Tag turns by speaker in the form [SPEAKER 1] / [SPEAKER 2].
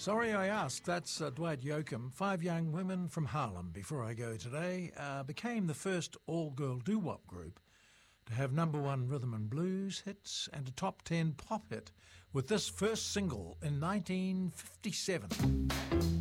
[SPEAKER 1] Sorry I asked, that's Dwight Yoakam. Five young women from Harlem, before I go today, became the first all-girl doo-wop group to have #1 rhythm and blues hits and a top 10 pop hit with this first single in 1957.